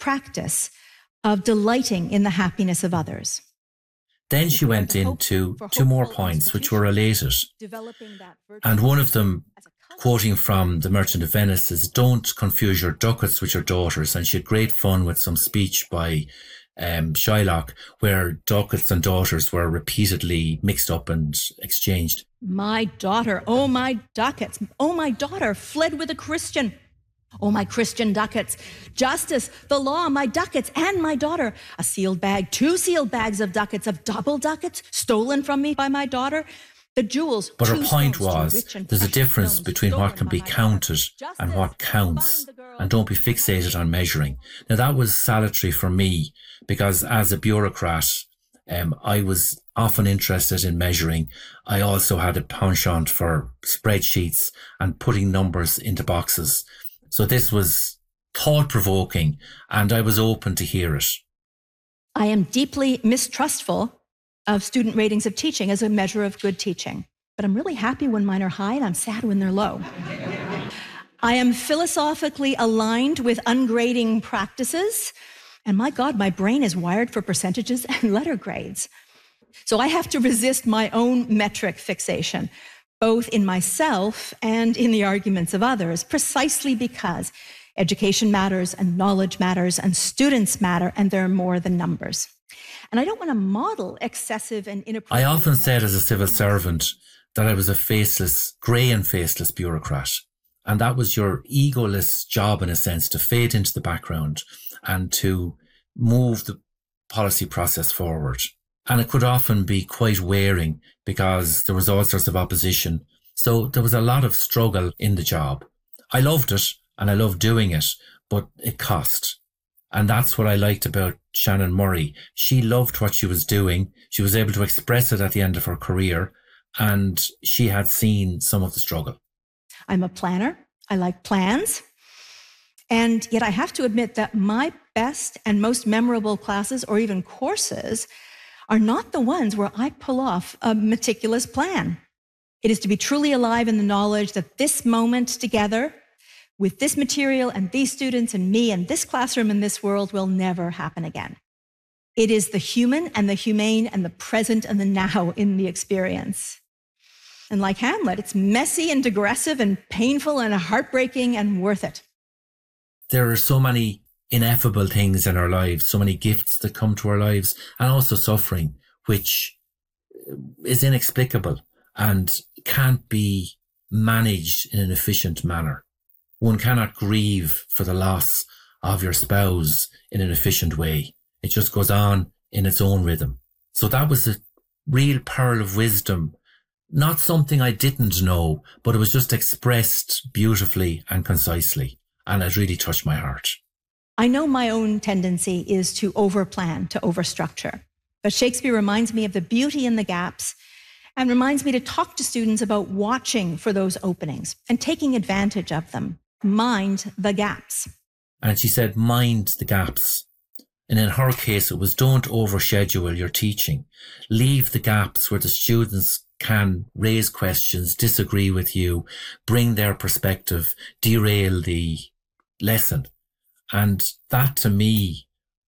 practice of delighting in the happiness of others. Then she went into two more points which were related. And one of them, quoting from The Merchant of Venice, is don't confuse your ducats with your daughters. And she had great fun with some speech by Shylock, where ducats and daughters were repeatedly mixed up and exchanged. My daughter, oh my ducats, oh my daughter, fled with a Christian. Oh, my Christian ducats, justice, the law, my ducats, and my daughter. A sealed bag, 2 sealed bags of ducats, of double ducats, stolen from me by my daughter. The jewels. But her point was, there's a difference between what can be counted and what counts. And don't be fixated on measuring. Now, that was salutary for me, because as a bureaucrat, I was often interested in measuring. I also had a penchant for spreadsheets and putting numbers into boxes. So this was thought-provoking, and I was open to hear it. I am deeply mistrustful of student ratings of teaching as a measure of good teaching, but I'm really happy when mine are high, and I'm sad when they're low. I am philosophically aligned with ungrading practices, and my God, my brain is wired for percentages and letter grades. So I have to resist my own metric fixation, both in myself and in the arguments of others, precisely because education matters and knowledge matters and students matter, and they're more than numbers. And I don't want to model excessive and inappropriate... I often said as a civil servant that I was a faceless, grey and faceless bureaucrat. And that was your egoless job, in a sense, to fade into the background and to move the policy process forward. And it could often be quite wearing because there was all sorts of opposition. So there was a lot of struggle in the job. I loved it and I loved doing it, but it cost. And that's what I liked about Shannon Murray. She loved what she was doing. She was able to express it at the end of her career, and she had seen some of the struggle. I'm a planner. I like plans. And yet I have to admit that my best and most memorable classes or even courses are not the ones where I pull off a meticulous plan. It is to be truly alive in the knowledge that this moment together with this material and these students and me and this classroom and this world will never happen again. It is the human and the humane and the present and the now in the experience. And like Hamlet, it's messy and digressive and painful and heartbreaking and worth it. There are so many ineffable things in our lives, so many gifts that come to our lives, and also suffering, which is inexplicable and can't be managed in an efficient manner. One cannot grieve for the loss of your spouse in an efficient way. It just goes on in its own rhythm. So that was a real pearl of wisdom. Not something I didn't know, but it was just expressed beautifully and concisely. And it really touched my heart. I know my own tendency is to overplan, to overstructure. But Shakespeare reminds me of the beauty in the gaps and reminds me to talk to students about watching for those openings and taking advantage of them. Mind the gaps. And she said, mind the gaps. And in her case, it was don't overschedule your teaching. Leave the gaps where the students can raise questions, disagree with you, bring their perspective, derail the lesson. And that to me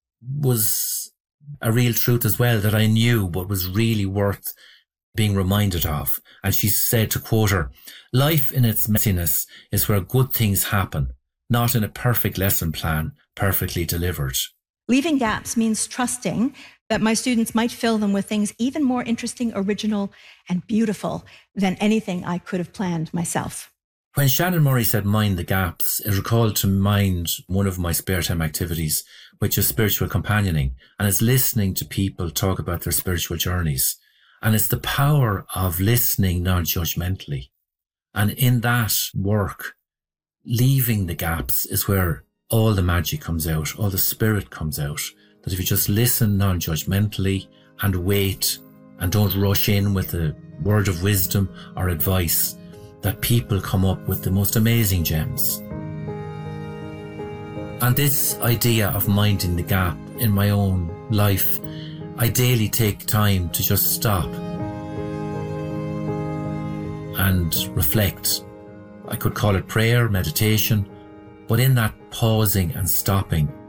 was a real truth as well that I knew, but was really worth being reminded of. And she said, to quote her, life in its messiness is where good things happen, not in a perfect lesson plan, perfectly delivered. Leaving gaps means trusting that my students might fill them with things even more interesting, original, and beautiful than anything I could have planned myself. When Shannon Murray said mind the gaps, it recalled to mind one of my spare time activities, which is spiritual companioning, and it's listening to people talk about their spiritual journeys. And it's the power of listening non-judgmentally. And in that work, leaving the gaps is where all the magic comes out, all the spirit comes out. That if you just listen non-judgmentally and wait and don't rush in with a word of wisdom or advice, that people come up with the most amazing gems. And this idea of minding the gap in my own life, I daily take time to just stop and reflect. I could call it prayer, meditation, but in that pausing and stopping,